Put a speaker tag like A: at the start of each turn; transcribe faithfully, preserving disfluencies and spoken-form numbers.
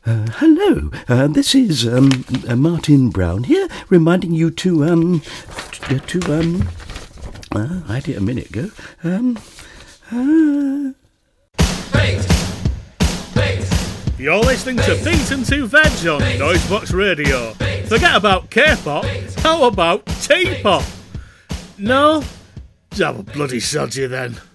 A: Uh, hello, uh, this is um, uh, Martin Brown here, reminding you to, um, t- to, um, uh, I did a minute ago, um, uh...
B: Bait! Bait!
C: You're listening to Beat and Two Veg on Noisebox Radio. Forget about K-pop, how about T-pop? No? Have a bloody sod you then.